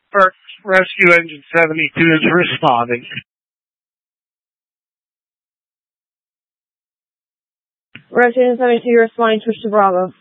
First, Rescue Engine 72 is responding. Rescue Engine 72 responding, switch to Bravo.